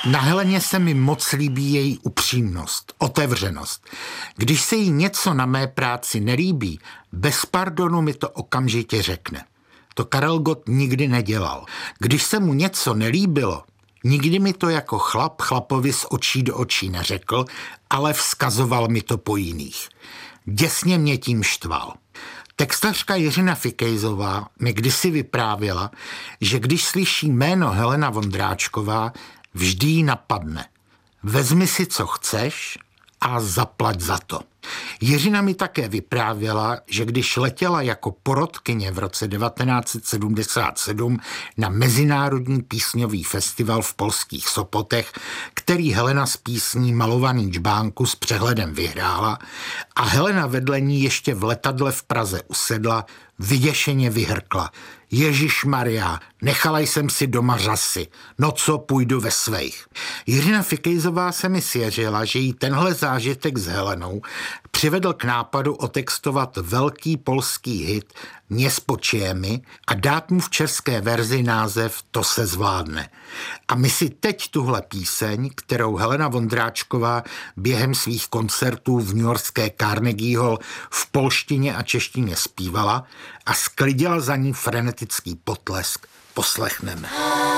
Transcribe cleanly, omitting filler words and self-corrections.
Na Heleně se mi moc líbí její upřímnost, otevřenost. Když se jí něco na mé práci nelíbí, bez pardonu mi to okamžitě řekne. To Karel Gott nikdy nedělal. Když se mu něco nelíbilo, nikdy mi to jako chlapovi z očí do očí neřekl, ale vzkazoval mi to po jiných. Děsně mě tím štval. Textařka Jiřina Fikejzová mi kdysi vyprávěla, že když slyší jméno Helena Vondráčková, vždy jí napadne. Vezmi si, co chceš a zaplať za to. Jiřina mi také vyprávěla, že když letěla jako porotkyně v roce 1977 na Mezinárodní písňový festival v polských Sopotech, který Helena s písní Malovaný džbánku s přehledem vyhrála a Helena vedle ní ještě v letadle v Praze usedla, vyděšeně vyhrkla. Ježišmarja, nechala jsem si doma řasy, no co, půjdu ve svejch. Jiřina Fikejzová se mi svěřila, že jí tenhle zážitek s Helenou přivedl k nápadu otextovat velký polský hit Mě spočijemi a dát mu v české verzi název To se zvládne. A my si teď tuhle píseň, kterou Helena Vondráčková během svých koncertů v newyorské Carnegie Hall v polštině a češtině zpívala a sklidila za ní frenetický potlesk, poslechneme.